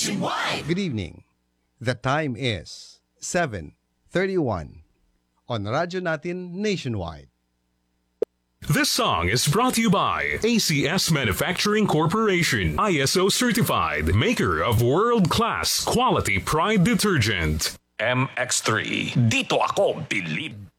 Good evening. The time is 7:31 on Radyo Natin Nationwide. This song is brought to you by ACS Manufacturing Corporation, ISO certified, maker of world-class quality Pride detergent. MX3. Dito ako, believe.